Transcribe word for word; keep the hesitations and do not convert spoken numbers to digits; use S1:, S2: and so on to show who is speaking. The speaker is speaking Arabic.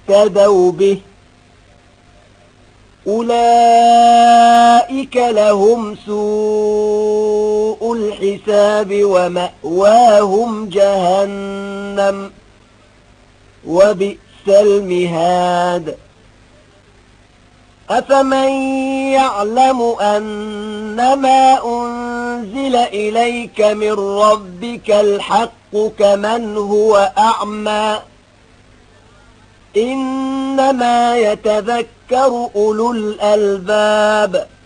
S1: اهتدوا به أولئك لهم سوء الحساب ومأواهم جهنم وبئس المهاد أفمن يعلم أنما أنزل إليك من ربك الحق كمن هو أعمى إنما يتذكر أولو الألباب